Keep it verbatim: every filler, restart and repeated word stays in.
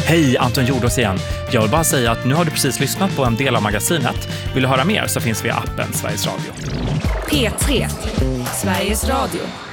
Hej, Anton Jordås igen. Jag vill bara säga att nu har du precis lyssnat på en del av magasinet. Vill du höra mer så finns vi i appen Sveriges Radio. P tre, Sveriges Radio.